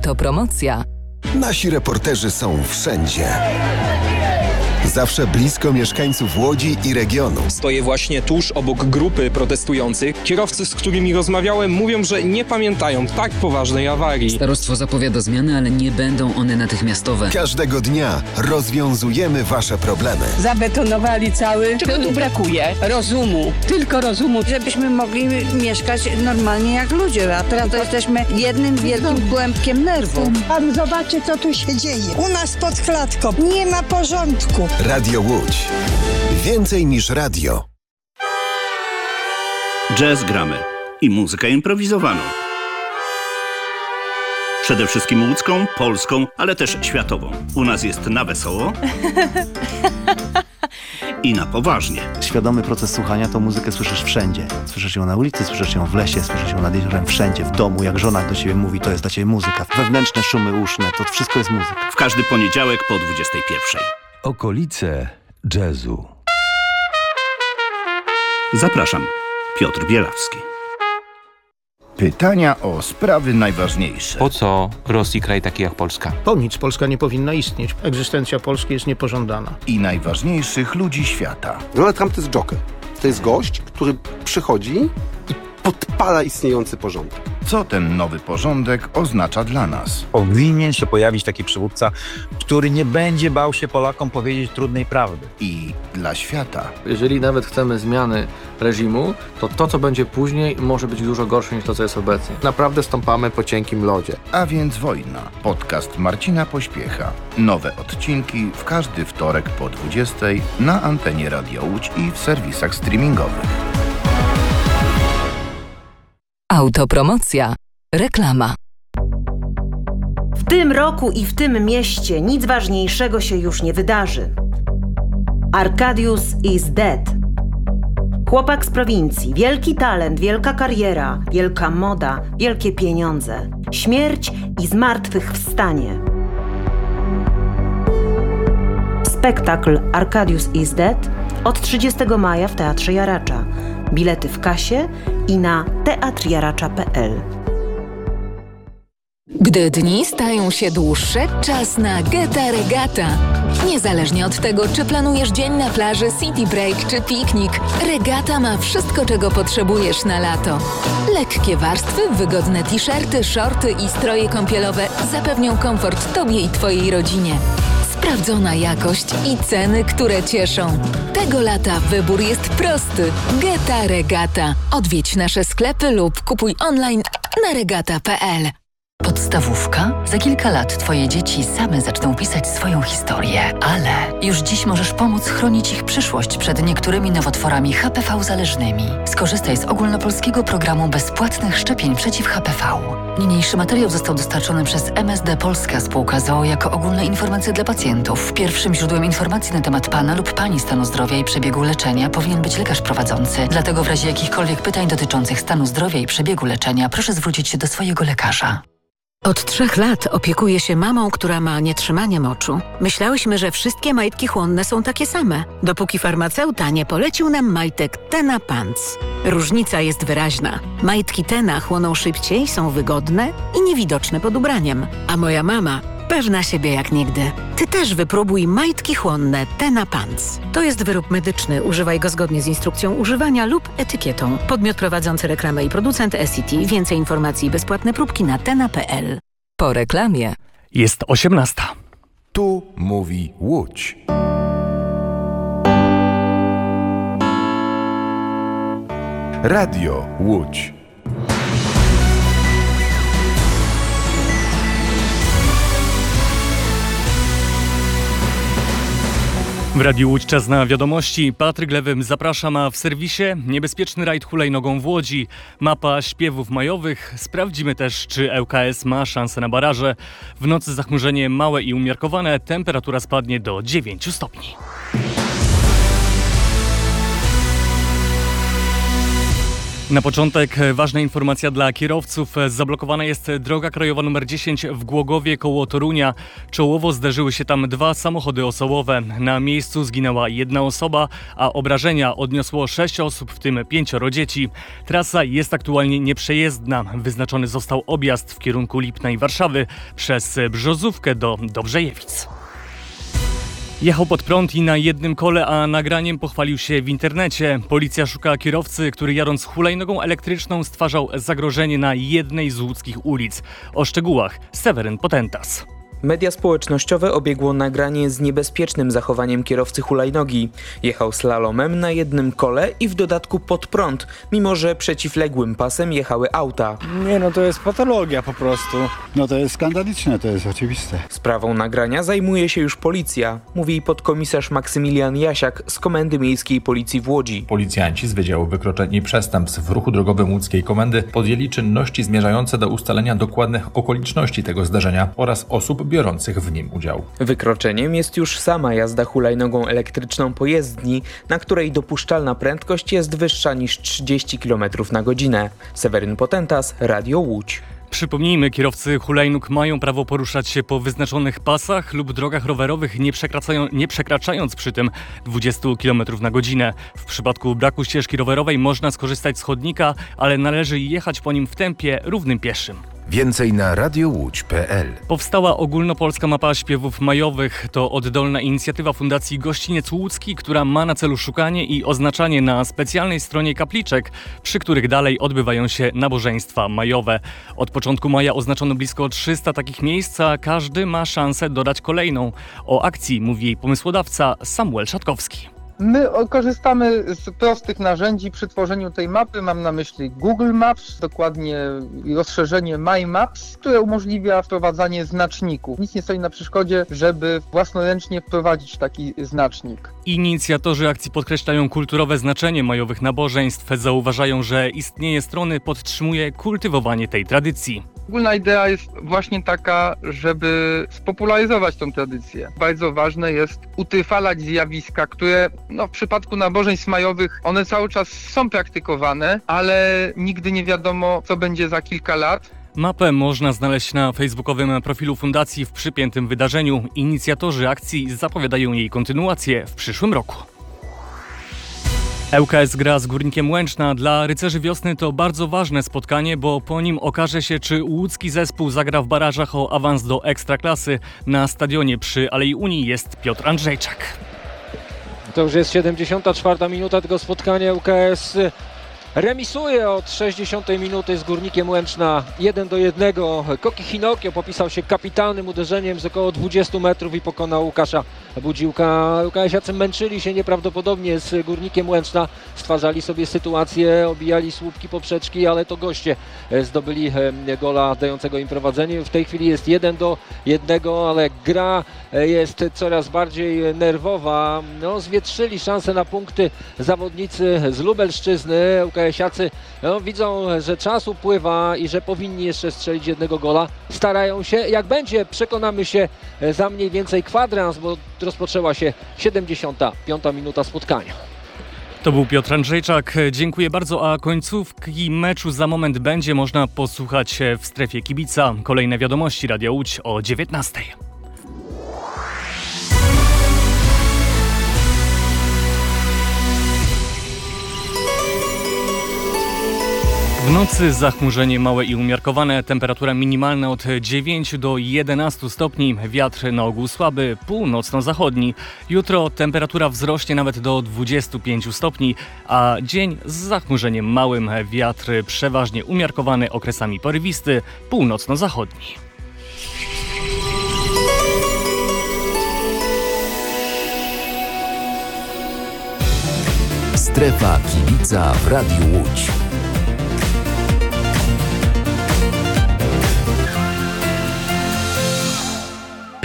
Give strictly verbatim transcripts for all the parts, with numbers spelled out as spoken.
Autopromocja. Nasi reporterzy są wszędzie. Zawsze blisko mieszkańców Łodzi i regionu. Stoję właśnie tuż obok grupy protestujących. Kierowcy, z którymi rozmawiałem, mówią, że nie pamiętają tak poważnej awarii. Starostwo zapowiada zmiany, ale nie będą one natychmiastowe. Każdego dnia rozwiązujemy wasze problemy. Zabetonowali cały. Czego tu brakuje? Rozumu. Tylko rozumu. Żebyśmy mogli mieszkać normalnie jak ludzie, a teraz to jesteśmy jednym wielkim kłębkiem nerwów. Pan zobaczy, co tu się dzieje. U nas pod klatką nie ma porządku. Radio Łódź. Więcej niż radio. Jazz gramy i muzykę improwizowaną. Przede wszystkim łódzką, polską, ale też światową. U nas jest na wesoło i na poważnie. Świadomy proces słuchania to muzykę słyszysz wszędzie. Słyszysz ją na ulicy, słyszysz ją w lesie, słyszysz ją nad jeziorem, wszędzie, w domu. Jak żona do ciebie mówi, to jest dla ciebie muzyka. Wewnętrzne szumy uszne, to wszystko jest muzyka. W każdy poniedziałek po dwudziestej pierwszej. Okolice jazzu. Zapraszam, Piotr Bielawski. Pytania o sprawy najważniejsze. Po co Rosji kraj taki jak Polska? Po nic Polska nie powinna istnieć. Egzystencja Polski jest niepożądana. I najważniejszych ludzi świata. Donald Trump to jest joker. To jest gość, który przychodzi i podpala istniejący porządek. Co ten nowy porządek oznacza dla nas? Powinien się pojawić taki przywódca, który nie będzie bał się Polakom powiedzieć trudnej prawdy. I dla świata. Jeżeli nawet chcemy zmiany reżimu, to to, co będzie później, może być dużo gorsze niż to, co jest obecnie. Naprawdę stąpamy po cienkim lodzie. A więc wojna. Podcast Marcina Pośpiecha. Nowe odcinki w każdy wtorek po dwudziestej na antenie Radio Łódź i w serwisach streamingowych. Autopromocja. Reklama. W tym roku i w tym mieście nic ważniejszego się już nie wydarzy. Arkadiusz is dead. Chłopak z prowincji, wielki talent, wielka kariera, wielka moda, wielkie pieniądze, śmierć i zmartwychwstanie. Spektakl Arkadiusz is dead od trzydziestego maja w Teatrze Jaracza. Bilety w kasie i na teatr jaracza kropka p l. Gdy dni stają się dłuższe, czas na Geta Regata. Niezależnie od tego, czy planujesz dzień na plaży, city break czy piknik, Regata ma wszystko, czego potrzebujesz na lato. Lekkie warstwy, wygodne t-shirty, shorty i stroje kąpielowe zapewnią komfort Tobie i Twojej rodzinie. Sprawdzona jakość i ceny, które cieszą. Tego lata wybór jest prosty. Geta Regata. Odwiedź nasze sklepy lub kupuj online na regata kropka p l. Podstawówka? Za kilka lat twoje dzieci same zaczną pisać swoją historię, ale już dziś możesz pomóc chronić ich przyszłość przed niektórymi nowotworami H P V zależnymi. Skorzystaj z ogólnopolskiego programu bezpłatnych szczepień przeciw H P V. Niniejszy materiał został dostarczony przez M S D Polska Spółka z o o jako ogólne informacje dla pacjentów. Pierwszym źródłem informacji na temat pana lub pani stanu zdrowia i przebiegu leczenia powinien być lekarz prowadzący. Dlatego w razie jakichkolwiek pytań dotyczących stanu zdrowia i przebiegu leczenia proszę zwrócić się do swojego lekarza. Od trzech lat opiekuję się mamą, która ma nietrzymanie moczu. Myślałyśmy, że wszystkie majtki chłonne są takie same, dopóki farmaceuta nie polecił nam majtek Tena Pants. Różnica jest wyraźna. Majtki Tena chłoną szybciej, są wygodne i niewidoczne pod ubraniem. A moja mama pewna siebie jak nigdy. Ty też wypróbuj majtki chłonne Tena Pants. To jest wyrób medyczny. Używaj go zgodnie z instrukcją używania lub etykietą. Podmiot prowadzący reklamę i producent S C T. Więcej informacji i bezpłatne próbki na tena kropka p l. Po reklamie. Jest osiemnasta. Tu mówi Łódź. Radio Łódź. W Radiu Łódź czas na wiadomości. Patryk Lewym zapraszam, a w serwisie niebezpieczny rajd hulajnogą w Łodzi. Mapa śpiewów majowych. Sprawdzimy też, czy L K S ma szansę na baraże. W nocy zachmurzenie małe i umiarkowane. Temperatura spadnie do dziewięciu stopni. Na początek ważna informacja dla kierowców. Zablokowana jest droga krajowa nr dziesięć w Głogowie koło Torunia. Czołowo zderzyły się tam dwa samochody osobowe. Na miejscu zginęła jedna osoba, a obrażenia odniosło sześć osób, w tym pięcioro dzieci. Trasa jest aktualnie nieprzejezdna. Wyznaczony został objazd w kierunku Lipna i Warszawy przez Brzozówkę do Dobrzejewic. Jechał pod prąd i na jednym kole, a nagraniem pochwalił się w internecie. Policja szuka kierowcy, który jadąc hulajnogą elektryczną stwarzał zagrożenie na jednej z łódzkich ulic. O szczegółach Seweryn Potentas. Media społecznościowe obiegło nagranie z niebezpiecznym zachowaniem kierowcy hulajnogi. Jechał slalomem na jednym kole i w dodatku pod prąd, mimo że przeciwległym pasem jechały auta. Nie no, to jest patologia po prostu. No to jest skandaliczne, to jest oczywiste. Sprawą nagrania zajmuje się już policja, mówi podkomisarz Maksymilian Jasiak z Komendy Miejskiej Policji w Łodzi. Policjanci z Wydziału Wykroczeń i Przestępstw w ruchu drogowym łódzkiej komendy podjęli czynności zmierzające do ustalenia dokładnych okoliczności tego zdarzenia oraz osób biorących w nim udział. Wykroczeniem jest już sama jazda hulajnogą elektryczną po jezdni, na której dopuszczalna prędkość jest wyższa niż trzydzieści kilometrów na godzinę. Seweryn Potentas, Radio Łódź. Przypomnijmy, kierowcy hulajnóg mają prawo poruszać się po wyznaczonych pasach lub drogach rowerowych, nie, nie przekraczając przy tym dwadzieścia kilometrów na godzinę. W przypadku braku ścieżki rowerowej można skorzystać z chodnika, ale należy jechać po nim w tempie równym pieszym. Więcej na radiowódź kropka p l. Powstała ogólnopolska mapa śpiewów majowych. To oddolna inicjatywa Fundacji Gościniec Łódzki, która ma na celu szukanie i oznaczanie na specjalnej stronie kapliczek, przy których dalej odbywają się nabożeństwa majowe. Od początku maja oznaczono blisko trzysta takich miejsc, a każdy ma szansę dodać kolejną. O akcji mówi jej pomysłodawca Samuel Szatkowski. My korzystamy z prostych narzędzi przy tworzeniu tej mapy. Mam na myśli Google Maps, dokładnie rozszerzenie My Maps, które umożliwia wprowadzanie znaczników. Nic nie stoi na przeszkodzie, żeby własnoręcznie wprowadzić taki znacznik. Inicjatorzy akcji podkreślają kulturowe znaczenie majowych nabożeństw. Zauważają, że istnienie strony podtrzymuje kultywowanie tej tradycji. Ogólna idea jest właśnie taka, żeby spopularyzować tą tradycję. Bardzo ważne jest utrwalać zjawiska, które no, w przypadku nabożeństw majowych one cały czas są praktykowane, ale nigdy nie wiadomo, co będzie za kilka lat. Mapę można znaleźć na facebookowym profilu fundacji w przypiętym wydarzeniu. Inicjatorzy akcji zapowiadają jej kontynuację w przyszłym roku. L K S gra z Górnikiem Łęczna. Dla Rycerzy Wiosny to bardzo ważne spotkanie, bo po nim okaże się, czy łódzki zespół zagra w barażach o awans do Ekstraklasy. Na stadionie przy Alei Unii jest Piotr Andrzejczak. To już jest siedemdziesiąta czwarta minuta tego spotkania. L K S remisuje od sześćdziesiątej minuty z Górnikiem Łęczna jeden do jednego. Koki Hinokio popisał się kapitalnym uderzeniem z około dwudziestu metrów i pokonał Łukasza Budziłka. ŁKS-iacy męczyli się nieprawdopodobnie z Górnikiem Łęczna, stwarzali sobie sytuację, obijali słupki, poprzeczki, ale to goście zdobyli gola dającego im prowadzenie. W tej chwili jest jeden do jednego, ale gra jest coraz bardziej nerwowa. No, zwietrzyli szanse na punkty zawodnicy z Lubelszczyzny. ŁKS-iacy no, widzą, że czas upływa i że powinni jeszcze strzelić jednego gola. Starają się. Jak będzie, przekonamy się za mniej więcej kwadrans, bo rozpoczęła się siedemdziesiąta piąta minuta spotkania. To był Piotr Andrzejczak. Dziękuję bardzo, a końcówki meczu za moment będzie można posłuchać w strefie kibica. Kolejne wiadomości Radia Łódź o dziewiętnastej. W nocy zachmurzenie małe i umiarkowane, temperatura minimalna od dziewięciu do jedenastu stopni, wiatr na ogół słaby, północno-zachodni. Jutro temperatura wzrośnie nawet do dwudziestu pięciu stopni, a dzień z zachmurzeniem małym, wiatr przeważnie umiarkowany, okresami porywisty, północno-zachodni. Strefa kibica w Radiu Łódź.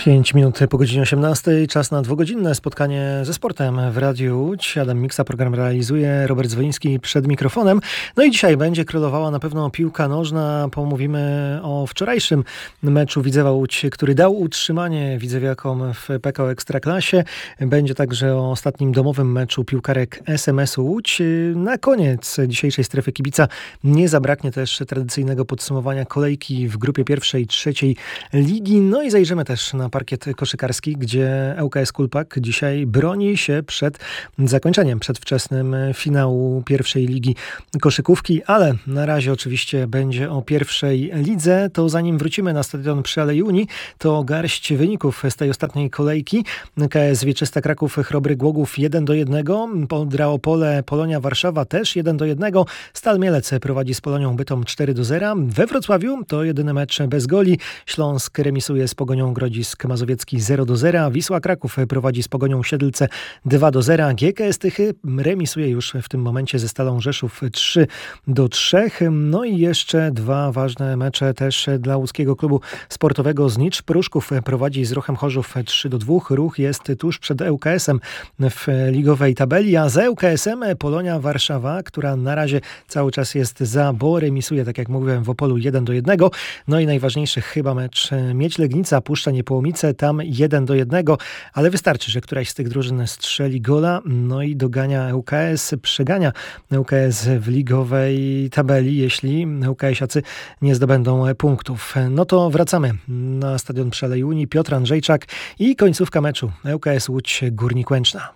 pięć minut po godzinie osiemnastej, czas na dwugodzinne spotkanie ze sportem w Radiu Łódź. Adam Miksa, program realizuje, Robert Zwoliński przed mikrofonem. No i dzisiaj będzie królowała na pewno piłka nożna. Pomówimy o wczorajszym meczu Widzewa Łódź, który dał utrzymanie widzewiakom w P K O Ekstraklasie. Będzie także o ostatnim domowym meczu piłkarek S M S-u Łódź. Na koniec dzisiejszej strefy kibica nie zabraknie też tradycyjnego podsumowania kolejki w grupie pierwszej, trzeciej ligi. No i zajrzymy też na parkiet koszykarski, gdzie ŁKS Kulpak dzisiaj broni się przed zakończeniem przedwczesnym finału pierwszej ligi koszykówki, ale na razie oczywiście będzie o pierwszej lidze. To zanim wrócimy na stadion przy Alei Unii, to garść wyników z tej ostatniej kolejki. K S Wieczysta Kraków Chrobry Głogów jeden do jednego, Odra Opole Polonia Warszawa też jeden do jednego, Stal Mielec prowadzi z Polonią Bytom cztery do zera. We Wrocławiu to jedyny mecz bez goli. Śląsk remisuje z Pogonią Grodzisk Mazowiecki zero do zera. Wisła Kraków prowadzi z Pogonią Siedlce dwa do zera. G K S Tychy remisuje już w tym momencie ze Stalą Rzeszów trzy do trzech. No i jeszcze dwa ważne mecze też dla łódzkiego klubu sportowego. Znicz Pruszków prowadzi z Ruchem Chorzów trzy do dwóch. Ruch jest tuż przed ŁKS-em w ligowej tabeli, a za ŁKS-em Polonia Warszawa, która na razie cały czas jest za, bo remisuje, tak jak mówiłem, w Opolu jeden do jednego. No i najważniejszy chyba mecz Miedź Legnica Puszcza Niepołomice, tam jeden do jednego, ale wystarczy, że któraś z tych drużyn strzeli gola, no i dogania ŁKS, przegania ŁKS w ligowej tabeli, jeśli ŁKS-iacy nie zdobędą punktów. No to wracamy na stadion przy Alei Unii. Piotr Andrzejczak i końcówka meczu ŁKS Łódź Górnik Łęczna.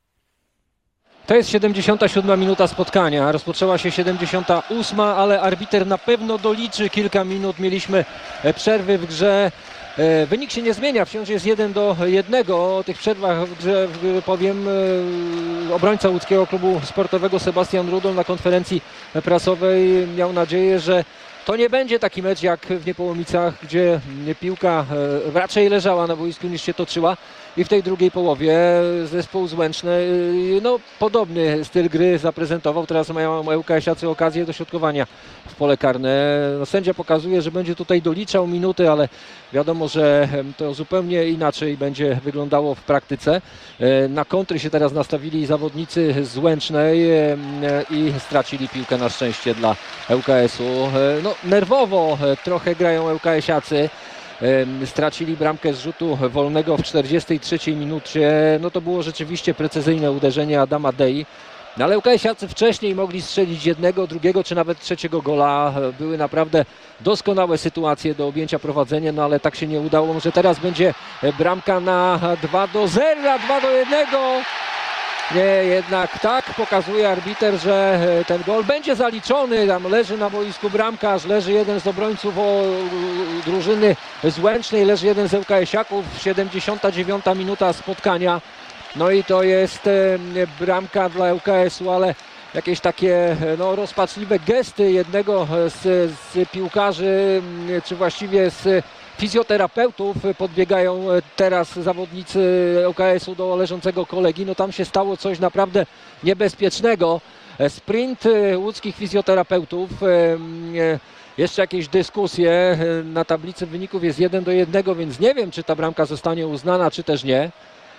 To jest siedemdziesiąta siódma minuta spotkania. Rozpoczęła się siedemdziesiąta ósma, ale arbiter na pewno doliczy kilka minut. Mieliśmy przerwy w grze. Wynik się nie zmienia, wciąż jest jeden do jednego. O tych przerwach w grze powiem obrońca łódzkiego klubu sportowego Sebastian Rudol na konferencji prasowej miał nadzieję, że to nie będzie taki mecz jak w Niepołomicach, gdzie piłka raczej leżała na boisku niż się toczyła. I w tej drugiej połowie zespół z Łęczny no, podobny styl gry zaprezentował. Teraz mają ŁKS-iacy okazję do środkowania w pole karne. No, sędzia pokazuje, że będzie tutaj doliczał minuty, ale wiadomo, że to zupełnie inaczej będzie wyglądało w praktyce. Na kontry się teraz nastawili zawodnicy z Łęcznej i stracili piłkę na szczęście dla ŁKS-u. No, nerwowo trochę grają ŁKS-iacy. Stracili bramkę z rzutu wolnego w czterdziestej trzeciej minucie. No to było rzeczywiście precyzyjne uderzenie Adama Dei. No ale ŁKS-iacy wcześniej mogli strzelić jednego, drugiego czy nawet trzeciego gola. Były naprawdę doskonałe sytuacje do objęcia prowadzenia, no ale tak się nie udało. Może teraz będzie bramka na dwa do zera, dwa do jednego. Nie, jednak tak pokazuje arbiter, że ten gol będzie zaliczony. Tam leży na boisku bramkarz, leży jeden z obrońców o, drużyny z Łęcznej, leży jeden z ŁKS-iaków. siedemdziesiąta dziewiąta minuta spotkania. No i to jest e, bramka dla ŁKS-u, ale jakieś takie no, rozpaczliwe gesty jednego z, z piłkarzy, czy właściwie z fizjoterapeutów. Podbiegają teraz zawodnicy ŁKS-u do leżącego kolegi. No tam się stało coś naprawdę niebezpiecznego. Sprint łódzkich fizjoterapeutów. Jeszcze jakieś dyskusje. Na tablicy wyników jest jeden do jednego, więc nie wiem, czy ta bramka zostanie uznana, czy też nie.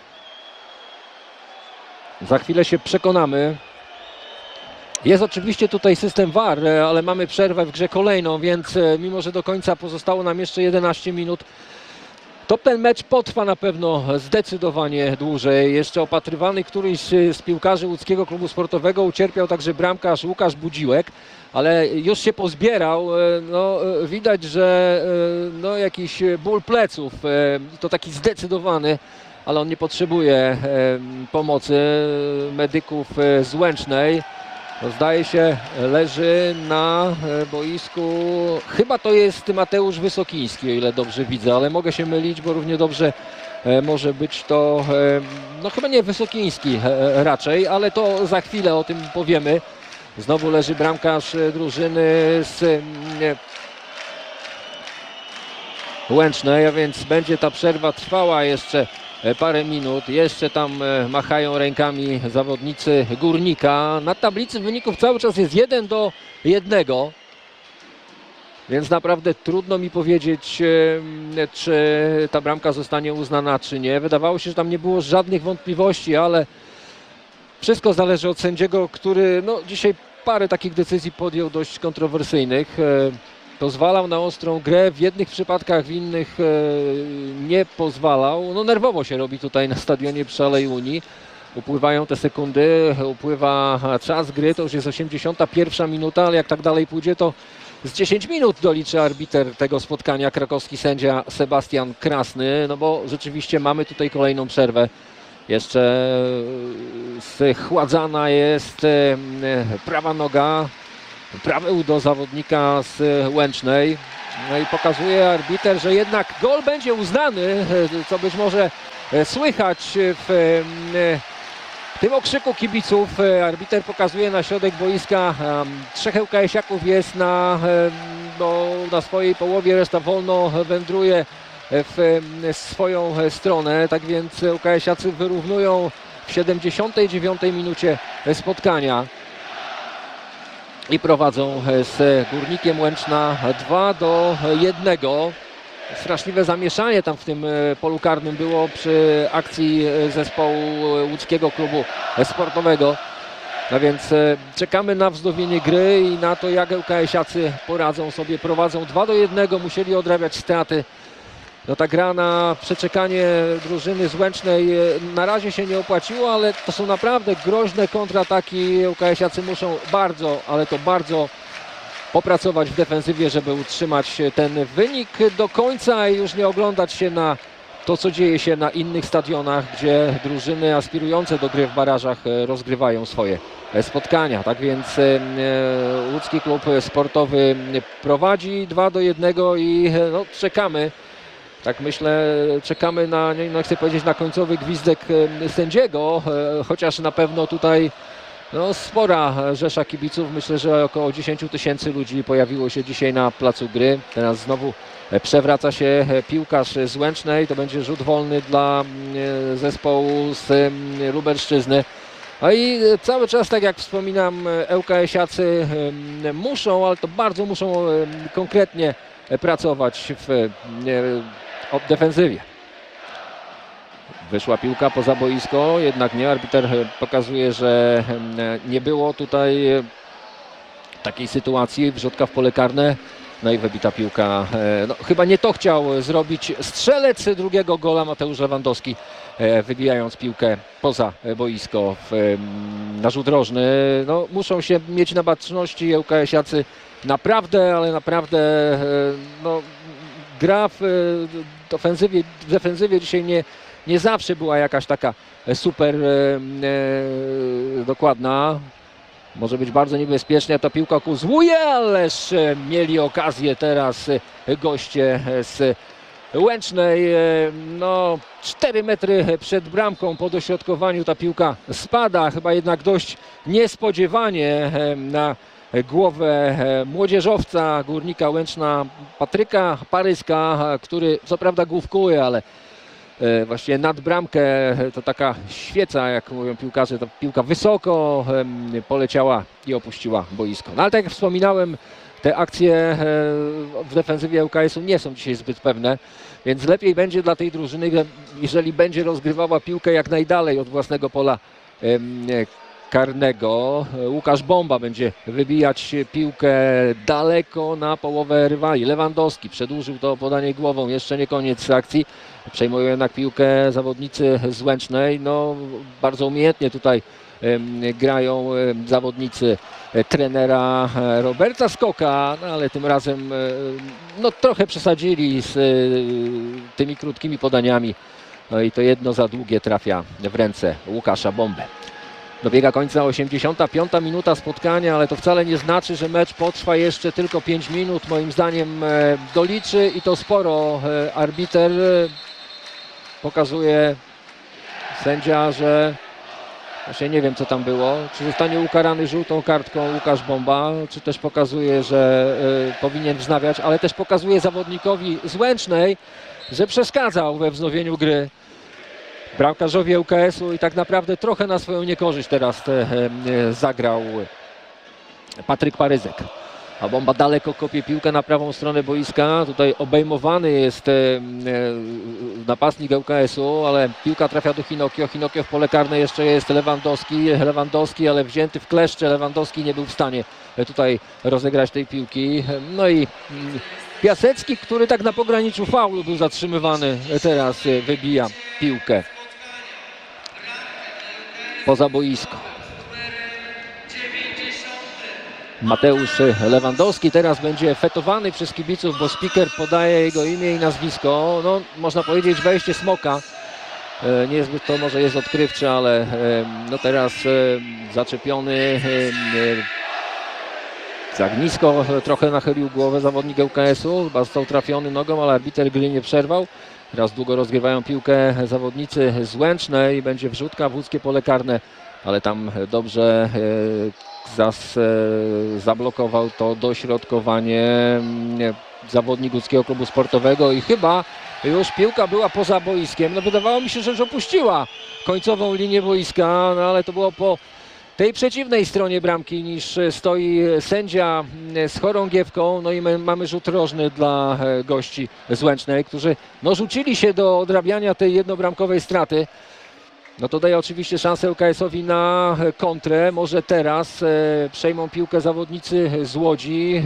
Za chwilę się przekonamy. Jest oczywiście tutaj system V A R, ale mamy przerwę w grze kolejną, więc mimo, że do końca pozostało nam jeszcze jedenaście minut, to ten mecz potrwa na pewno zdecydowanie dłużej. Jeszcze opatrywany któryś z piłkarzy łódzkiego klubu sportowego ucierpiał także bramkarz Łukasz Budziłek, ale już się pozbierał. No, widać, że no, jakiś ból pleców, to taki zdecydowany, ale on nie potrzebuje pomocy medyków z Łęcznej. No, zdaje się, leży na boisku, chyba to jest Mateusz Wysokiński, o ile dobrze widzę, ale mogę się mylić, bo równie dobrze może być to, no chyba nie Wysokiński raczej, ale to za chwilę o tym powiemy. Znowu leży bramkarz drużyny z Łęcznej, a więc będzie ta przerwa trwała jeszcze parę minut. Jeszcze tam machają rękami zawodnicy Górnika. Na tablicy wyników cały czas jest jeden do jednego. Więc naprawdę trudno mi powiedzieć, czy ta bramka zostanie uznana, czy nie. Wydawało się, że tam nie było żadnych wątpliwości, ale wszystko zależy od sędziego, który no, dzisiaj parę takich decyzji podjął dość kontrowersyjnych. Pozwalał na ostrą grę, w jednych przypadkach, w innych nie pozwalał. No nerwowo się robi tutaj na stadionie przy Alei Unii. Upływają te sekundy, upływa czas gry, to już jest osiemdziesiąta pierwsza minuta, ale jak tak dalej pójdzie, to z dziesięć minut doliczy arbiter tego spotkania, krakowski sędzia Sebastian Krasny, no bo rzeczywiście mamy tutaj kolejną przerwę. Jeszcze schładzana jest prawa noga, prawe udo zawodnika z Łęcznej. No i pokazuje arbiter, że jednak gol będzie uznany, co być może słychać w tym okrzyku kibiców. Arbiter pokazuje na środek boiska. Trzech ŁKS-iaków jest na, no, na swojej połowie, reszta wolno wędruje w swoją stronę. Tak więc ŁKS-iacy wyrównują w siedemdziesiątej dziewiątej minucie spotkania i prowadzą z Górnikiem Łęczna dwa do jednego. Straszliwe zamieszanie tam w tym polu karnym było przy akcji zespołu łódzkiego klubu sportowego. No więc czekamy na wznowienie gry i na to, jak ŁKS-iacy poradzą sobie. Prowadzą dwa do jednego, musieli odrabiać straty. No ta gra na przeczekanie drużyny z Łęcznej na razie się nie opłaciło, ale to są naprawdę groźne kontrataki. ŁKS-iacy muszą bardzo, ale to bardzo popracować w defensywie, żeby utrzymać ten wynik do końca i już nie oglądać się na to, co dzieje się na innych stadionach, gdzie drużyny aspirujące do gry w barażach rozgrywają swoje spotkania. Tak więc e, łódzki klub sportowy prowadzi dwa do jednego i no, czekamy. Tak myślę, czekamy na, nie chcę powiedzieć na końcowy gwizdek sędziego, chociaż na pewno tutaj no, spora rzesza kibiców. Myślę, że około dziesięć tysięcy ludzi pojawiło się dzisiaj na placu gry. Teraz znowu przewraca się piłkarz z Łęcznej. To będzie rzut wolny dla zespołu z Lubelszczyzny. No i cały czas, tak jak wspominam, ŁKS-iacy muszą, ale to bardzo muszą konkretnie pracować w defensywie. Wyszła piłka poza boisko, jednak nie. Arbiter pokazuje, że nie było tutaj takiej sytuacji. Wrzutka w pole karne. No i wybita piłka. No, chyba nie to chciał zrobić strzelec drugiego gola Mateusz Lewandowski, wybijając piłkę poza boisko w, na rzut rożny. No, muszą się mieć na baczności ŁKS-iacy naprawdę, ale naprawdę no, gra w, w ofensywie, w defensywie dzisiaj nie, nie zawsze była jakaś taka super e, e, dokładna. Może być bardzo niebezpiecznie, ta piłka kuzłuje, ależ mieli okazję teraz goście z Łęcznej. No, cztery metry przed bramką po dośrodkowaniu ta piłka spada, chyba jednak dość niespodziewanie na głowę młodzieżowca Górnika Łęczna Patryka Paryska, który co prawda główkuje, ale właściwie nad bramkę to taka świeca, jak mówią piłkarze, to piłka wysoko poleciała i opuściła boisko. No ale tak jak wspominałem, te akcje w defensywie ŁKS-u nie są dzisiaj zbyt pewne, więc lepiej będzie dla tej drużyny, jeżeli będzie rozgrywała piłkę jak najdalej od własnego pola karnego. Łukasz Bomba będzie wybijać piłkę daleko na połowę rywali. Lewandowski przedłużył to podanie głową, jeszcze nie koniec akcji. Przejmują jednak piłkę zawodnicy z Łęcznej. No, bardzo umiejętnie tutaj um, grają um, zawodnicy trenera Roberta Skoka, no, ale tym razem no, trochę przesadzili z y, tymi krótkimi podaniami. No i to jedno za długie trafia w ręce Łukasza Bomby. Dobiega końca osiemdziesiąta piąta minuta spotkania, ale to wcale nie znaczy, że mecz potrwa jeszcze tylko pięć minut. Moim zdaniem doliczy i to sporo. Arbiter pokazuje, sędzia, że właśnie nie wiem, co tam było. Czy zostanie ukarany żółtą kartką Łukasz Bomba, czy też pokazuje, że y, powinien wznawiać, ale też pokazuje zawodnikowi z Łęcznej, że przeszkadzał we wznowieniu gry bramkarzowi ŁKS-u i tak naprawdę trochę na swoją niekorzyść teraz te, e, zagrał Patryk Paryzek. A Bomba daleko kopie piłkę na prawą stronę boiska. Tutaj obejmowany jest e, e, napastnik L K S-u, ale piłka trafia do Hinokio. Hinokio w pole karne jeszcze jest Lewandowski. Lewandowski, ale wzięty w kleszcze. Lewandowski nie był w stanie tutaj rozegrać tej piłki. No i mm, Piasecki, który tak na pograniczu faulu był zatrzymywany, teraz wybija piłkę poza boisko. Mateusz Lewandowski teraz będzie fetowany przez kibiców, bo speaker podaje jego imię i nazwisko. No, można powiedzieć wejście smoka. Niezbyt to może jest odkrywcze, ale no teraz zaczepiony, za nisko trochę nachylił głowę zawodnik L K S-u. Chyba został trafiony nogą, ale arbiter gry nie przerwał. Teraz długo rozgrywają piłkę zawodnicy z Łęcznej i będzie wrzutka w łódzkie pole karne, ale tam dobrze Zas e, zablokował to dośrodkowanie e, zawodnik łódzkiego klubu sportowego i chyba już piłka była poza boiskiem. No wydawało mi się, że już opuściła końcową linię boiska, no ale to było po tej przeciwnej stronie bramki niż stoi sędzia z chorągiewką. No i my mamy rzut rożny dla gości z Łęcznej, którzy no rzucili się do odrabiania tej jednobramkowej straty. No to daje oczywiście szansę L K S-owi na kontrę. Może teraz e, przejmą piłkę zawodnicy z Łodzi,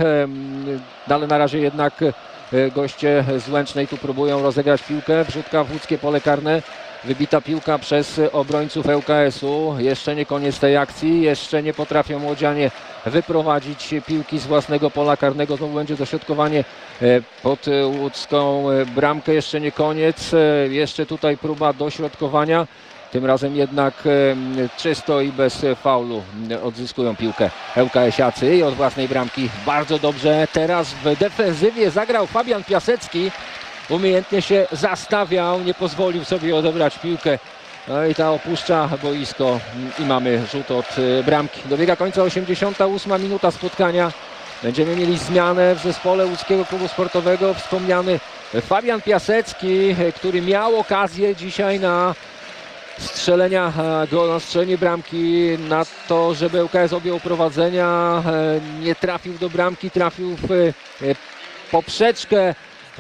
e, ale na razie jednak e, goście z Łęcznej tu próbują rozegrać piłkę. Wrzutka w łódzkie pole karne. Wybita piłka przez obrońców L K S-u. Jeszcze nie koniec tej akcji. Jeszcze nie potrafią łodzianie wyprowadzić piłki z własnego pola karnego. Znowu będzie dośrodkowanie e, pod łódzką bramkę. Jeszcze nie koniec. E, jeszcze tutaj próba dośrodkowania. Tym razem jednak e, czysto i bez faulu odzyskują piłkę L K S-iacy i od własnej bramki bardzo dobrze. Teraz w defensywie zagrał Fabian Piasecki. Umiejętnie się zastawiał, nie pozwolił sobie odebrać piłkę. No i ta opuszcza boisko i mamy rzut od bramki. Dobiega końca osiemdziesiąta ósma minuta spotkania. Będziemy mieli zmianę w zespole łódzkiego klubu sportowego. Wspomniany Fabian Piasecki, który miał okazję dzisiaj na strzelenia gola, strzelenie bramki, na to, żeby L K S objął prowadzenia. Nie trafił do bramki, trafił w poprzeczkę.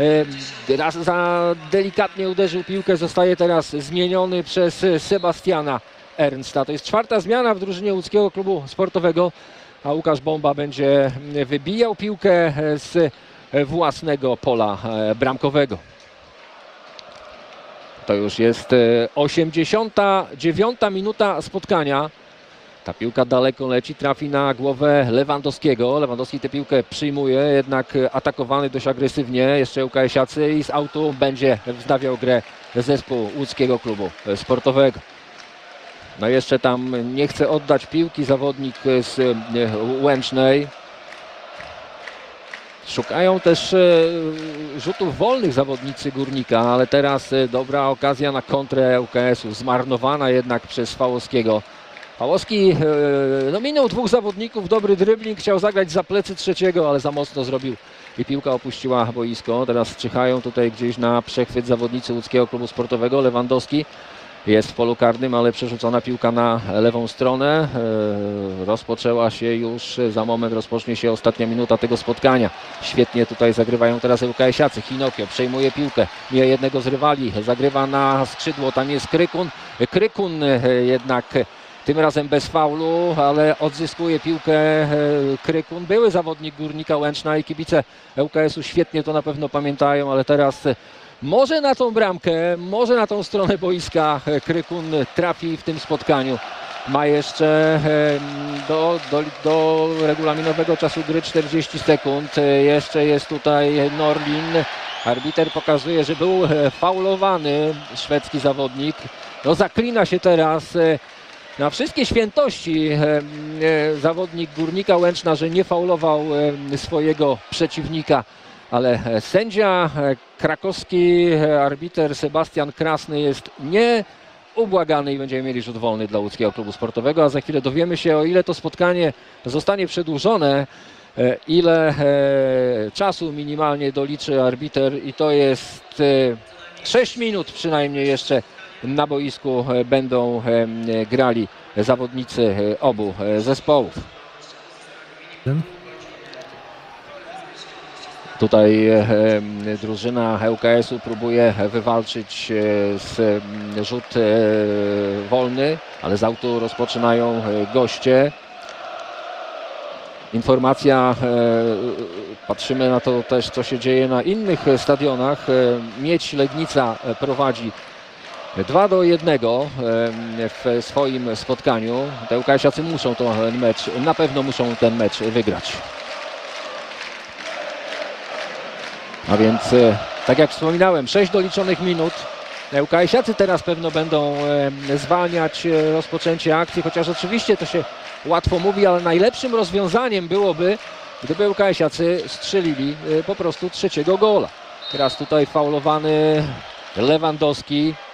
Raz za delikatnie uderzył piłkę, zostaje teraz zmieniony przez Sebastiana Ernsta. To jest czwarta zmiana w drużynie łódzkiego klubu sportowego, a Łukasz Bomba będzie wybijał piłkę z własnego pola bramkowego. To już jest osiemdziesiąta dziewiąta minuta spotkania. Ta piłka daleko leci, trafi na głowę Lewandowskiego. Lewandowski tę piłkę przyjmuje, jednak atakowany dość agresywnie. Jeszcze L K S-iacy i z autu będzie wznawiał grę zespół łódzkiego klubu sportowego. No jeszcze tam nie chce oddać piłki zawodnik z Łęcznej. Szukają też rzutów wolnych zawodnicy Górnika, ale teraz dobra okazja na kontrę L K S-u. Zmarnowana jednak przez Fałowskiego. Fałowski no, minął dwóch zawodników, dobry dribbling, chciał zagrać za plecy trzeciego, ale za mocno zrobił i piłka opuściła boisko. Teraz czyhają tutaj gdzieś na przechwyt zawodnicy łódzkiego klubu sportowego. Lewandowski jest w polu karnym, ale przerzucona piłka na lewą stronę. Rozpoczęła się już, za moment rozpocznie się ostatnia minuta tego spotkania. Świetnie tutaj zagrywają teraz L K S-iacy. Hinokio przejmuje piłkę, mija jednego z rywali, zagrywa na skrzydło, tam jest Krykun. Krykun jednak tym razem bez faulu, ale odzyskuje piłkę Krykun. Były zawodnik Górnika Łęczna i kibice L K S-u świetnie to na pewno pamiętają, ale teraz może na tą bramkę, może na tą stronę boiska Krykun trafi w tym spotkaniu. Ma jeszcze do, do, do regulaminowego czasu gry czterdzieści sekund. Jeszcze jest tutaj Norlin. Arbiter pokazuje, że był faulowany szwedzki zawodnik. No zaklina się teraz na wszystkie świętości zawodnik Górnika Łęczna, że nie faulował swojego przeciwnika. Ale sędzia krakowski, arbiter Sebastian Krasny jest nieubłagany i będziemy mieli rzut wolny dla łódzkiego klubu sportowego, a za chwilę dowiemy się, o ile to spotkanie zostanie przedłużone, ile czasu minimalnie doliczy arbiter i to jest sześć minut przynajmniej jeszcze na boisku będą grali zawodnicy obu zespołów. Tutaj e, drużyna L K S-u próbuje wywalczyć e, z, rzut e, wolny, ale z autu rozpoczynają e, goście. Informacja, e, patrzymy na to też, co się dzieje na innych stadionach. E, Miedź Legnica prowadzi dwa do jednego w swoim spotkaniu. Te ŁKS-iacy muszą ten mecz, na pewno muszą ten mecz wygrać. A więc, tak jak wspominałem, sześć doliczonych minut. ŁKS-iacy teraz pewno będą zwalniać rozpoczęcie akcji, chociaż oczywiście to się łatwo mówi, ale najlepszym rozwiązaniem byłoby, gdyby ŁKS-iacy strzelili po prostu trzeciego gola. Teraz tutaj faulowany Lewandowski.